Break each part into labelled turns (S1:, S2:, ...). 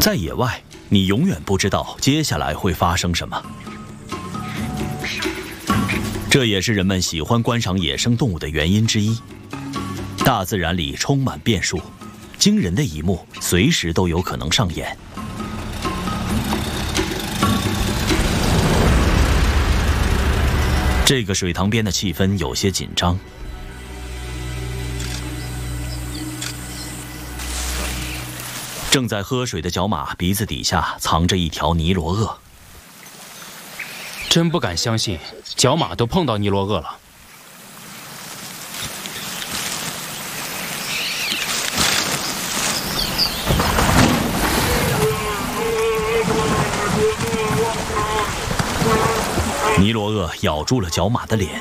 S1: 在野外，你永远不知道接下来会发生什么。这也是人们喜欢观赏野生动物的原因之一。大自然里充满变数，惊人的一幕随时都有可能上演。这个水塘边的气氛有些紧张。正在喝水的角马鼻子底下藏着一条尼罗鳄。
S2: 真不敢相信，角马都碰到尼罗鳄了。
S1: 尼罗鳄咬住了角马的脸，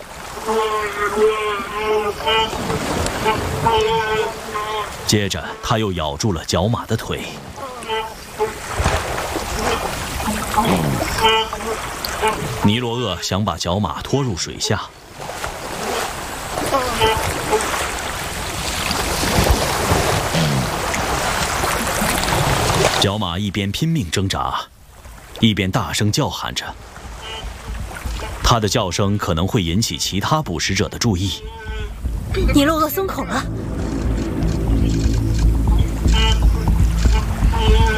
S1: 接着它又咬住了角马的腿。尼罗鳄想把角马拖入水下，角马一边拼命挣扎，一边大声叫喊着。它的叫声可能会引起其他捕食者的注意。
S3: 尼罗鳄松口了。